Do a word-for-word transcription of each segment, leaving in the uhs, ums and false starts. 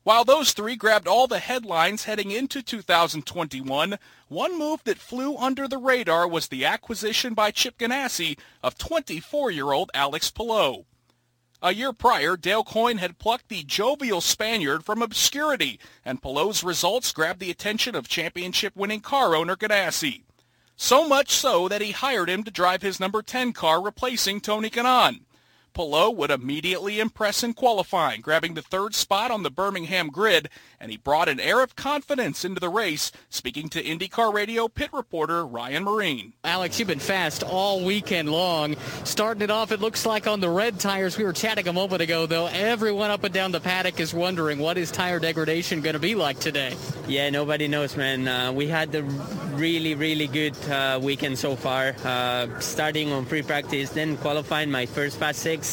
While those three grabbed all the headlines heading into two thousand twenty-one, one move that flew under the radar was the acquisition by Chip Ganassi of twenty-four-year-old Alex Palou. A year prior, Dale Coyne had plucked the jovial Spaniard from obscurity, and Palou's results grabbed the attention of championship-winning car owner Ganassi. So much so that he hired him to drive his number ten car, replacing Tony Kanaan. Palou would immediately impress in qualifying, grabbing the third spot on the Birmingham grid, and he brought an air of confidence into the race, speaking to IndyCar Radio pit reporter Ryan Marine. Alex, you've been fast all weekend long. Starting it off, it looks like on the red tires. We were chatting a moment ago, though. Everyone up and down the paddock is wondering what is tire degradation going to be like today. Yeah, nobody knows, man. Uh, we had a really, really good uh, weekend so far, uh, starting on free practice, then qualifying my first Fast Six.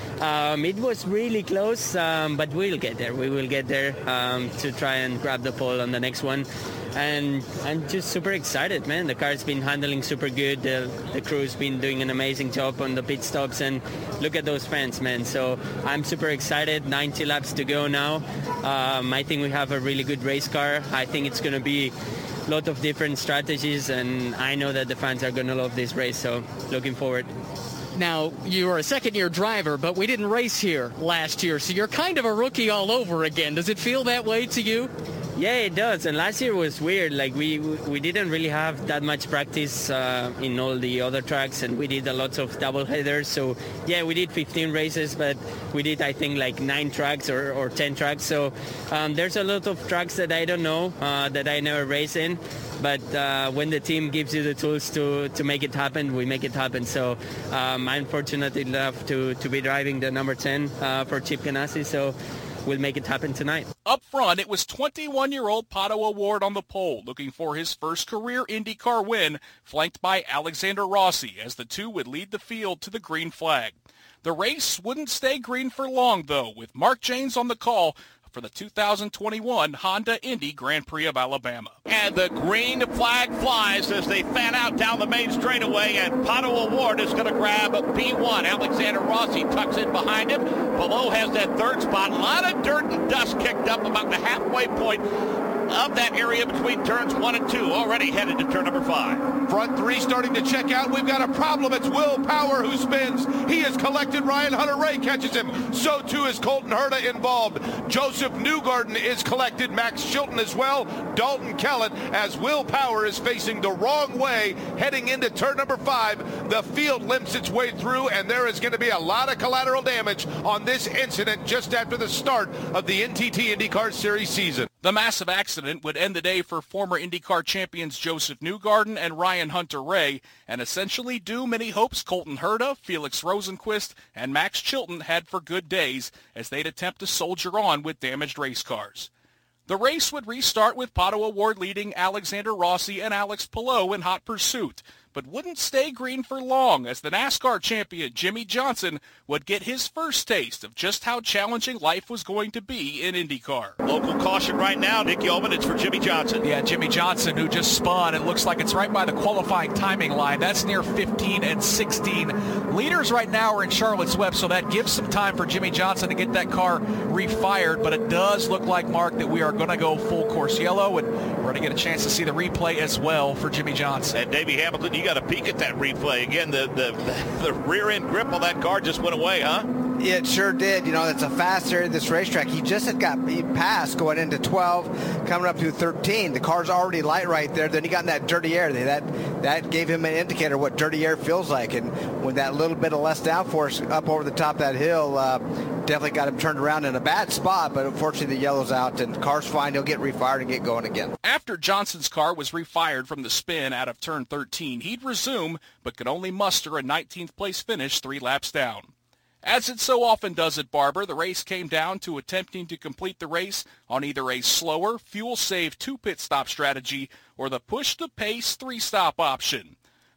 Um, it was really close, um, but we'll get there. We will get there um, to try and grab the pole on the next one. And I'm just super excited, man. The car's been handling super good. The, the crew's been doing an amazing job on the pit stops. And look at those fans, man. So I'm super excited. ninety laps to go now. Um, I think we have a really good race car. I think it's going to be a lot of different strategies. And I know that the fans are going to love this race. So looking forward. Now, you are a second-year driver, but we didn't race here last year, so you're kind of a rookie all over again. Does it feel that way to you? Yeah, it does. And last year was weird. Like, we we didn't really have that much practice uh, in all the other tracks, and we did a lot of double headers. So, yeah, we did fifteen races, but we did, I think, like nine tracks or, or ten tracks. So um, there's a lot of tracks that I don't know, uh, that I never race in. But uh, when the team gives you the tools to, to make it happen, we make it happen. So um, I'm fortunate enough to, to be driving the number ten uh, for Chip Ganassi. So we'll make it happen tonight. Up front, it was twenty-one-year-old Pato O'Ward on the pole, looking for his first career IndyCar win, flanked by Alexander Rossi, as the two would lead the field to the green flag. The race wouldn't stay green for long, though, with Mark Jaynes on the call for the two thousand twenty-one Honda Indy Grand Prix of Alabama. And the green flag flies as they fan out down the main straightaway, and Pato O'Ward is going to grab B one. Alexander Rossi tucks in behind him. Below has that third spot. A lot of dirt and dust kicked up about the halfway point of that area between turns one and two, already headed to turn number five. Front three starting to check out. We've got a problem. It's Will Power who spins. He has collected. Ryan Hunter-Reay catches him. So too is Colton Herta involved. Joseph Newgarden is collected. Max Chilton as well. Dalton Kellett, as Will Power is facing the wrong way heading into turn number five. The field limps its way through, and there is going to be a lot of collateral damage on this incident just after the start of the N T T IndyCar Series season. The massive accident would end the day for former IndyCar champions Joseph Newgarden and Ryan Hunter-Reay, and essentially do many hopes Colton Herta, Felix Rosenqvist, and Max Chilton had for good days as they'd attempt to soldier on with damaged race cars. The race would restart with Pato O'Ward leading Alexander Rossi and Alex Palou in hot pursuit, but wouldn't stay green for long as the NASCAR champion Jimmie Johnson would get his first taste of just how challenging life was going to be in IndyCar. Local caution right now, Nick Yeoman, it's for Jimmie Johnson. Yeah, Jimmie Johnson, who just spun. It looks like it's right by the qualifying timing line. That's near fifteen and sixteen. Leaders right now are in Charlotte's Web, so that gives some time for Jimmie Johnson to get that car refired, but it does look like, Mark, that we are going to go full course yellow, and we're going to get a chance to see the replay as well for Jimmie Johnson. And Davey Hamilton, you got a peek at that replay. Again, the, the, the rear end grip on that car just went away, huh? Yeah, it sure did. You know, it's a fast area of this racetrack. He just had got he passed going into twelve, coming up to thirteen. The car's already light right there. Then he got in that dirty air. That that gave him an indicator what dirty air feels like. And with that little bit of less downforce up over the top of that hill, uh, definitely got him turned around in a bad spot. But unfortunately, the yellow's out, and the car's fine. He'll get refired and get going again. After Johnson's car was refired from the spin out of turn thirteen, he'd resume, but could only muster a nineteenth place finish three laps down. As it so often does at Barber, the race came down to attempting to complete the race on either a slower, fuel-save two-pit stop strategy or the push-the-pace three-stop option.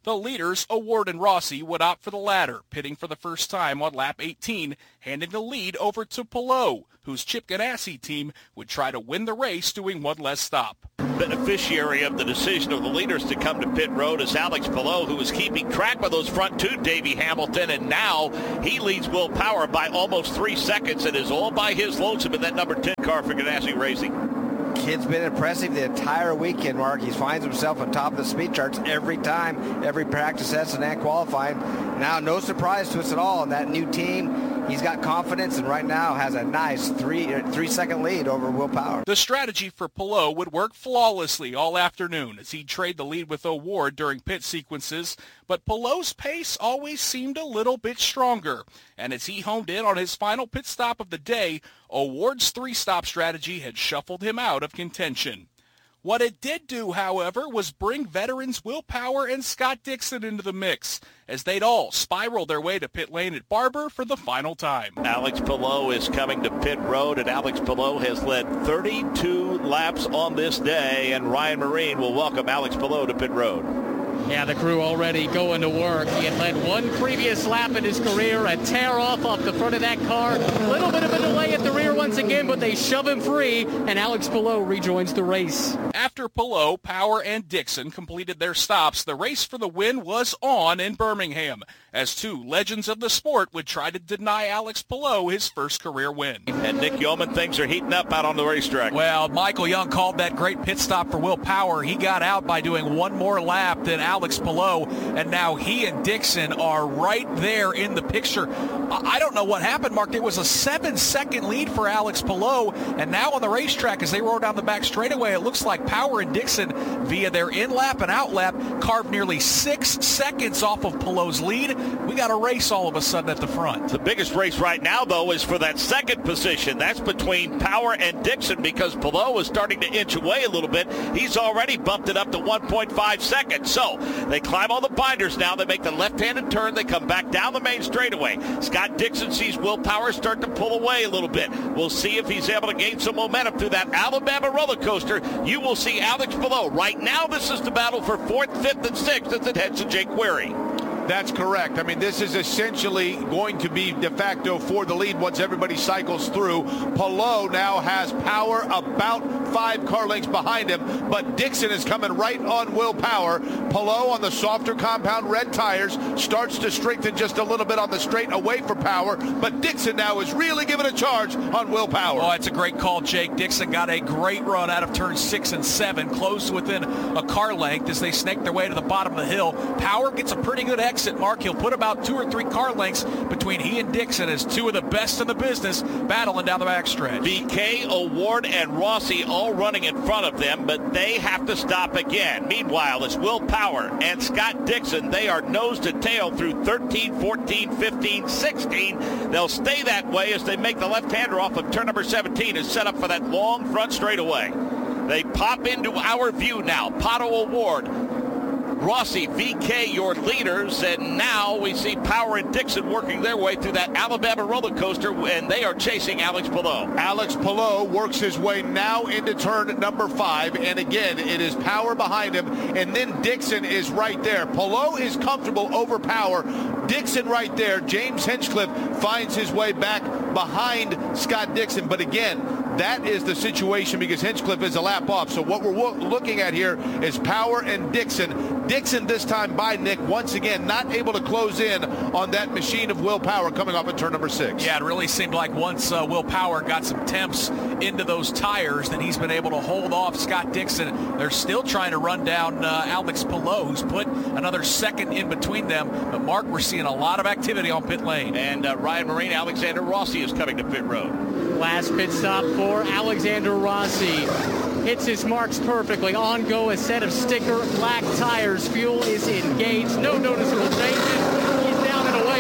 The leaders, Award and Rossi, would opt for the latter, pitting for the first time on lap eighteen, handing the lead over to Palou, whose Chip Ganassi team would try to win the race doing one less stop. Beneficiary of the decision of the leaders to come to pit road is Alex Palou, who was keeping track of those front two, Davey Hamilton, and now he leads Will Power by almost three seconds and is all by his lonesome in that number ten car for Ganassi Racing. Kid's been impressive the entire weekend, Mark. He finds himself on top of the speed charts every time, every practice session and qualifying. Now, no surprise to us at all. In that new team, he's got confidence and right now has a nice three, three second lead over Will Power. The strategy for Palou would work flawlessly all afternoon as he'd trade the lead with Award during pit sequences, but Palou's pace always seemed a little bit stronger. And as he homed in on his final pit stop of the day, Award's three-stop strategy had shuffled him out of contention. What it did do, however, was bring veterans Will Power and Scott Dixon into the mix, as they'd all spiral their way to pit lane at Barber for the final time. Alex Palou is coming to pit road, and Alex Palou has led thirty-two laps on this day, and Ryan Marine will welcome Alex Palou to pit road. Yeah, the crew already going to work. He had led one previous lap in his career, a tear-off off the front of that car. A little bit of a delay at the rear once again, but they shove him free, and Alex Palou rejoins the race. After Palou, Power, and Dixon completed their stops, the race for the win was on in Birmingham, as two legends of the sport would try to deny Alex Palou his first career win. And Nick Yeoman, things are heating up out on the racetrack. Well, Michael Young called that great pit stop for Will Power. He got out by doing one more lap than Alex Palou, and now he and Dixon are right there in the picture. I don't know what happened, Mark. There was a seven-second lead for Alex Palou, and now on the racetrack, as they roll down the back straightaway, it looks like Power and Dixon, via their in-lap and out-lap, carved nearly six seconds off of Palou's lead. We got a race all of a sudden at the front. The biggest race right now, though, is for that second position. That's between Power and Dixon, because Palou is starting to inch away a little bit. He's already bumped it up to one point five seconds. So they climb all the binders now. They make the left-handed turn. They come back down the main straightaway. Scott Dixon sees Will Power start to pull away a little bit. We'll see if he's able to gain some momentum through that Alabama roller coaster. You will see Alex Palou. Right now, this is the battle for fourth, fifth, and sixth as it heads to Jake Query. That's correct. I mean, this is essentially going to be de facto for the lead once everybody cycles through. Palou now has Power about five car lengths behind him, but Dixon is coming right on Will Power. Palou on the softer compound red tires starts to strengthen just a little bit on the straight away for Power, but Dixon now is really giving a charge on Will Power. Oh, it's a great call, Jake. Dixon got a great run out of turns six and seven, close within a car length as they snake their way to the bottom of the hill. Power gets a pretty good exit. Mark, he'll put about two or three car lengths between he and Dixon as two of the best in the business battling down the backstretch. B K, Award, and Rossi all running in front of them, but they have to stop again. Meanwhile, it's Will Power and Scott Dixon. They are nose to tail through thirteen, fourteen, fifteen, sixteen. They'll stay that way as they make the left-hander off of turn number seventeen and set up for that long front straightaway. They pop into our view now. Pato Award, Rossi, V K, your leaders, and now we see Power and Dixon working their way through that Alabama roller coaster, and they are chasing Alex Palou. Alex Palou works his way now into turn number five, and again, it is Power behind him, and then Dixon is right there. Palou is comfortable over Power. Dixon right there. James Hinchcliffe finds his way back behind Scott Dixon, but again, that is the situation because Hinchcliffe is a lap off. So what we're looking at here is Power and Dixon. Dixon this time by Nick, once again, not able to close in on that machine of Will Power coming off at turn number six. Yeah, it really seemed like once uh, Will Power got some temps into those tires, then he's been able to hold off Scott Dixon. They're still trying to run down uh, Alex Palou, who's put another second in between them. But, Mark, we're seeing a lot of activity on pit lane. And uh, Ryan Marine, Alexander Rossi is coming to pit road. Last pit stop for Alexander Rossi. Hits his marks perfectly. On go, a set of sticker black tires. Fuel is engaged. No noticeable changes. He's down and away. Very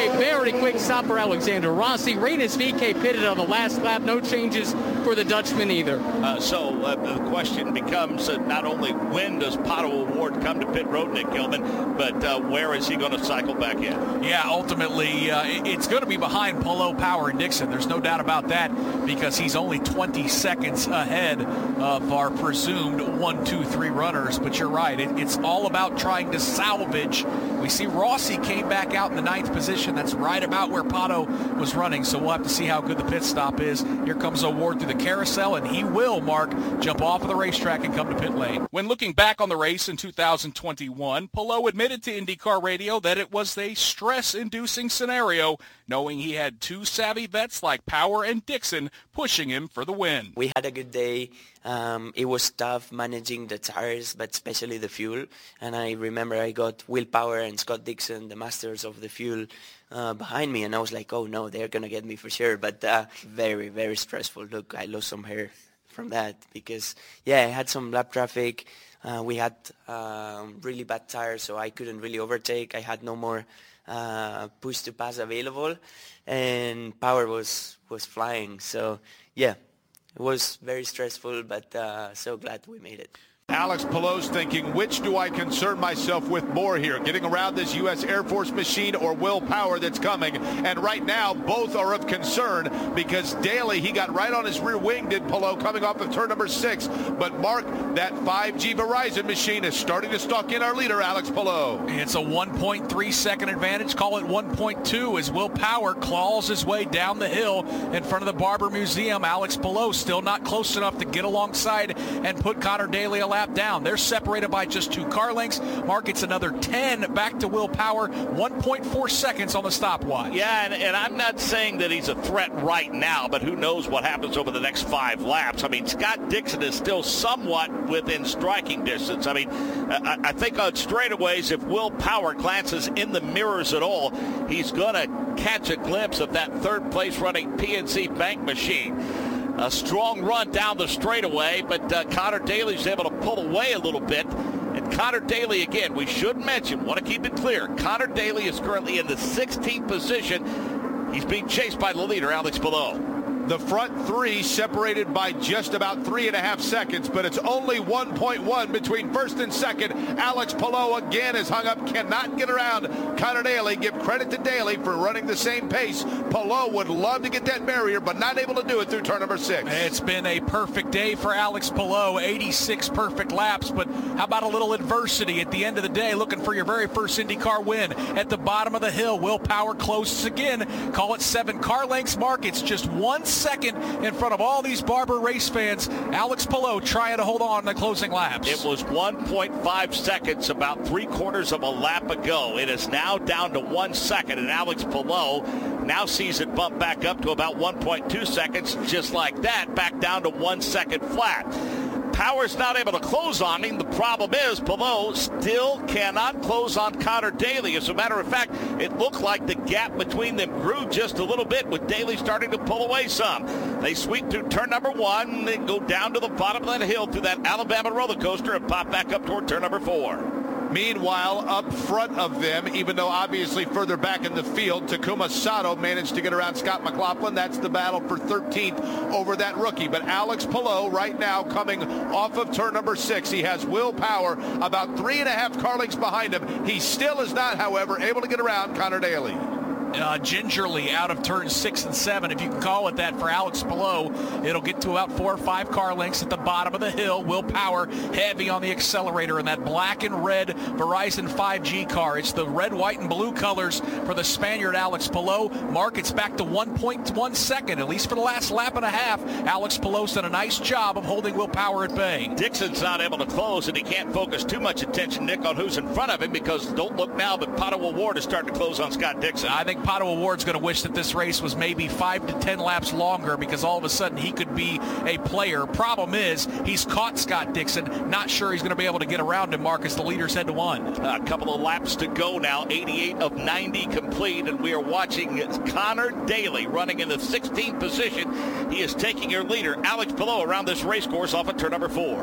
pretty quick stop for Alexander Rossi. Rinus V K pitted on the last lap. No changes for the Dutchman either. Uh, so uh, the question becomes uh, not only when does Pato O'Ward come to pit road, Nick Gilman, but uh, where is he going to cycle back in? Yeah, ultimately, uh, it's going to be behind Palou, Power, and Dixon. There's no doubt about that because he's only twenty seconds ahead of our presumed one, two, three runners. But you're right. It, it's all about trying to salvage. We see Rossi came back out in the ninth position. That's right about where Pato was running. So we'll have to see how good the pit stop is. Here comes O'Ward through the carousel, and he will, Mark, jump off of the racetrack and come to pit lane. When looking back on the race in two thousand twenty-one, Palou admitted to IndyCar Radio that it was a stress-inducing scenario, knowing he had two savvy vets like Power and Dixon pushing him for the win. We had a good day. Um, it was tough managing the tires, but especially the fuel. And I remember I got Will Power and Scott Dixon, the masters of the fuel, uh, behind me. And I was like, oh, no, they're going to get me for sure. But uh, very, very stressful. Look, I lost some hair from that because, yeah, I had some lap traffic. Uh, we had um, really bad tires, so I couldn't really overtake. I had no more uh, push to pass available. And Power was, was flying. So, yeah. It was very stressful, but uh, so glad we made it. Alex Palou's thinking, which do I concern myself with more here? Getting around this U S Air Force machine or Will Power that's coming? And right now, both are of concern because Daly, he got right on his rear wing, did Palou, coming off of turn number six. But Mark, that five G Verizon machine is starting to stalk in our leader, Alex Palou. It's a one point three second advantage. Call it one point two as Will Power claws his way down the hill in front of the Barber Museum. Alex Palou still not close enough to get alongside and put Connor Daly a lap down. They're separated by just two car lengths. Mark, it's another ten back to Will Power, one point four seconds on the stopwatch. Yeah, and, and I'm not saying that he's a threat right now, but who knows what happens over the next five laps. I mean, Scott Dixon is still somewhat within striking distance. I mean, I, I think on straightaways, if Will Power glances in the mirrors at all, he's going to catch a glimpse of that third place running P N C Bank machine. A strong run down the straightaway, but uh, Connor Daly's able to pull away a little bit. And Connor Daly, again, we should mention, want to keep it clear, Connor Daly is currently in the sixteenth position. He's being chased by the leader, Alex Palou. The front three separated by just about three and a half seconds, but it's only one point one between first and second. Alex Palou again is hung up, cannot get around Connor Daly. Give credit to Daly for running the same pace. Palou would love to get that barrier, but not able to do it through turn number six. It's been a perfect day for Alex Palou, eighty-six perfect laps, but how about a little adversity at the end of the day, looking for your very first IndyCar win. At the bottom of the hill, Will Power closes again. Call it seven car lengths, Mark. It's just one second in front of all these Barber race fans. Alex Palou trying to hold on in the closing laps. It was one point five seconds about three quarters of a lap ago. It is now down to one second, and Alex Palou now sees it bump back up to about one point two seconds. Just like that, back down to one second flat. Power's not able to close on him. The problem is Palou still cannot close on Connor Daly. As a matter of fact, it looked like the gap between them grew just a little bit with Daly starting to pull away some. They sweep through turn number one, then go down to the bottom of that hill through that Alabama roller coaster and pop back up toward turn number four. Meanwhile, up front of them, even though obviously further back in the field, Takuma Sato managed to get around Scott McLaughlin. That's the battle for thirteenth over that rookie. But Alex Palou right now coming off of turn number six. He has Will Power about three and a half car lengths behind him. He still is not, however, able to get around Connor Daly. Uh, gingerly out of turn six and seven, if you can call it that, for Alex Palou. It'll get to about four or five car lengths at the bottom of the hill. Will Power heavy on the accelerator in that black and red Verizon five G car. It's the red, white, and blue colors for the Spaniard Alex Palou. Mark, it's back to one point one second, at least for the last lap and a half. Alex Palou's done a nice job of holding Will Power at bay. Dixon's not able to close, and he can't focus too much attention, Nick, on who's in front of him, because don't look now, but Pato O'Ward is starting to close on Scott Dixon. I think Pato O'Ward's going to wish that this race was maybe five to ten laps longer, because all of a sudden he could be a player. Problem is, he's caught Scott Dixon. Not sure he's going to be able to get around him, Mark, as the leaders head to one. A couple of laps to go now, eighty-eight of ninety complete, and we are watching Connor Daly running in the sixteenth position. He is taking your leader, Alex Palou, around this race course off of turn number four.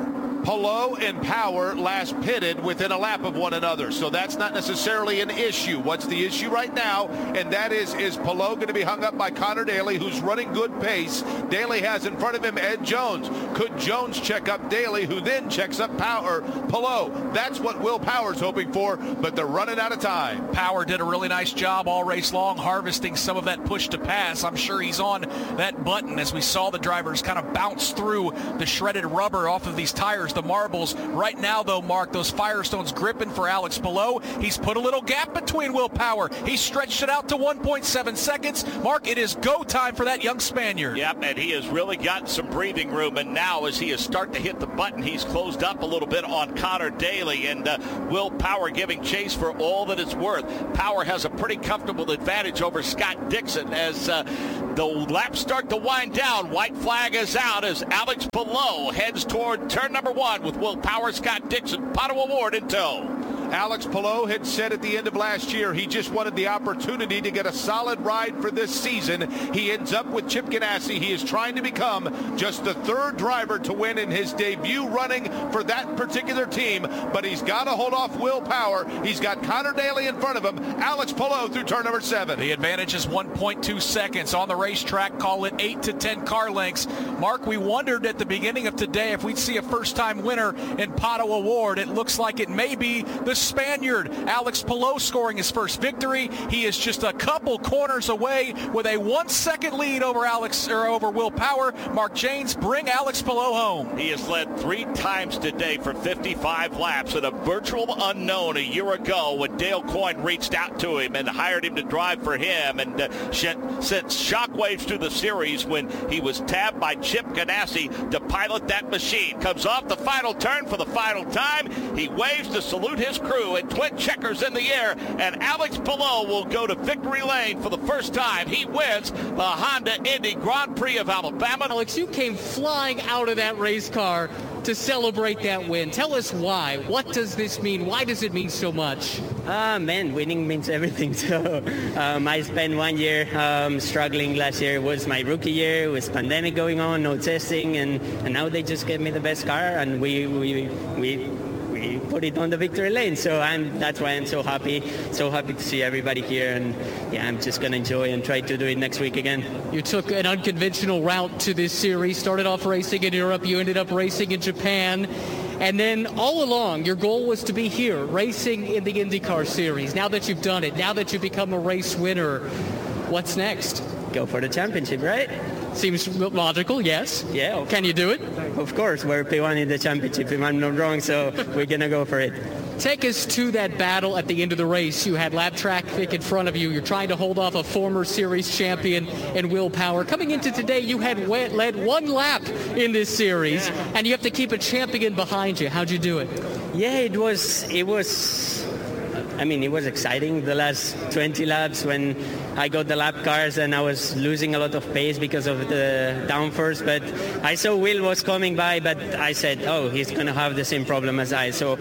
Palou and Power last pitted within a lap of one another, so that's not necessarily an issue. What's the issue right now? And that is, is Palou going to be hung up by Connor Daly, who's running good pace? Daly has in front of him Ed Jones. Could Jones check up Daly, who then checks up Power, Palou? That's what Will Power's hoping for, but they're running out of time. Power did a really nice job all race long, harvesting some of that push to pass. I'm sure he's on that button as we saw the drivers kind of bounce through the shredded rubber off of these tires, the marbles. Right now, though, Mark, those Firestones gripping for Alex Palou. He's put a little gap between Will Power. He stretched it out to one point seven seconds. Mark, it is go time for that young Spaniard. Yep, and he has really gotten some breathing room, and now as he is starting to hit the button, he's closed up a little bit on Connor Daly, and uh, Will Power giving chase for all that it's worth. Power has a pretty comfortable advantage over Scott Dixon as uh, the laps start to wind down. White flag is out as Alex Palou heads toward turn number one with Will Power, Scott Dixon, Pato O'Ward in tow. Alex Palou had said at the end of last year he just wanted the opportunity to get a solid ride for this season. He ends up with Chip Ganassi. He is trying to become just the third driver to win in his debut running for that particular team, but he's got to hold off Will Power. He's got Connor Daly in front of him. Alex Palou through turn number seven. The advantage is one point two seconds on the racetrack. Call it eight to ten car lengths. Mark, we wondered at the beginning of today if we'd see a first-time winner in Pato O'Ward. It looks like it may be the Spaniard, Alex Palou, scoring his first victory. He is just a couple corners away with a one-second lead over Alex or over Will Power. Mark Janes, bring Alex Palou home. He has led three times today for fifty-five laps, and a virtual unknown a year ago when Dale Coyne reached out to him and hired him to drive for him, and uh, sent shockwaves through the series when he was tabbed by Chip Ganassi to pilot that machine. Comes off the final turn for the final time. He waves to salute his crew and twin checkers in the air, and Alex Palou will go to victory lane for the first time. He wins the Honda Indy Grand Prix of Alabama. Alex, you came flying out of that race car to celebrate that win. Tell us why. What does this mean? Why does it mean so much? Ah, uh, man, winning means everything. So um, I spent one year um, struggling. Last year was my rookie year. It was pandemic going on, no testing, and, and now they just gave me the best car, and we we we. we put it on the victory lane. So I'm that's why I'm so happy, so happy to see everybody here, and yeah, I'm just gonna enjoy and try to do it next week again. You took an unconventional route to this series, started off racing in Europe, you ended up racing in Japan, and then all along your goal was to be here, racing in the IndyCar series. Now that you've done it, now that you've become a race winner, what's next? Go for the championship, right? Seems logical, yes. Yeah. Okay. Can you do it? Of course, we're P one in the championship, if I'm not wrong, so we're going to go for it. Take us to that battle at the end of the race. You had Lab Traffic in front of you. You're trying to hold off a former series champion in Will Power. Coming into today, you had led one lap in this series, yeah. and you have to keep a champion behind you. How'd you do it? Yeah, it was, it was, I mean, it was exciting the last twenty laps when I got the lap cars and I was losing a lot of pace because of the downforce, but I saw Will was coming by, but I said, oh, he's going to have the same problem as I. So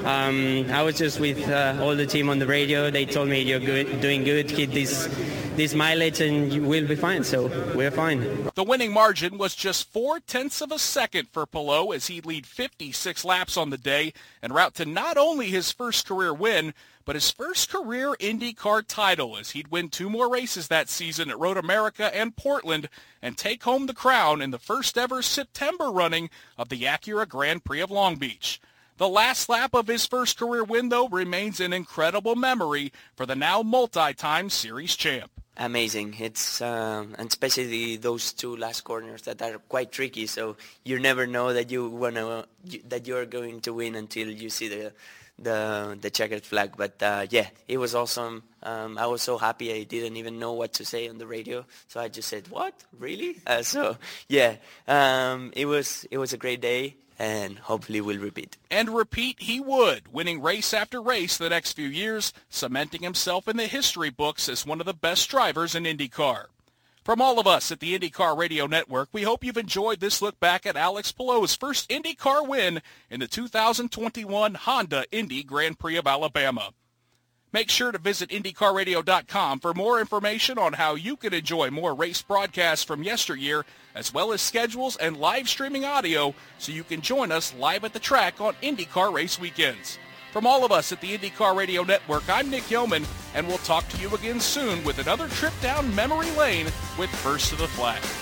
um, I was just with uh, all the team on the radio. They told me, you're good, doing good, hit this, this mileage and you will be fine. So we're fine. The winning margin was just four-tenths of a second for Palou as he'd lead fifty-six laps on the day en route to not only his first career win, but his first career IndyCar title as he'd win two more races that season at Road America and Portland and take home the crown in the first ever September running of the Acura Grand Prix of Long Beach. The last lap of his first career win, though, remains an incredible memory for the now multi-time series champ. Amazing. It's um, and especially those two last corners that are quite tricky. So you never know that you wanna that you're going to win until you see the the the checkered flag. But uh, yeah, it was awesome. Um, I was so happy. I didn't even know what to say on the radio. So I just said, "What? Really?" Uh, so yeah, um, it was it was a great day. And hopefully we'll repeat. And repeat he would, winning race after race the next few years, cementing himself in the history books as one of the best drivers in IndyCar. From all of us at the IndyCar Radio Network, we hope you've enjoyed this look back at Alex Palou's first IndyCar win in the two thousand twenty-one Honda Indy Grand Prix of Alabama. Make sure to visit IndyCar Radio dot com for more information on how you can enjoy more race broadcasts from yesteryear, as well as schedules and live streaming audio, so you can join us live at the track on IndyCar race weekends. From all of us at the IndyCar Radio Network, I'm Nick Yeoman, and we'll talk to you again soon with another trip down memory lane with First to the Flag.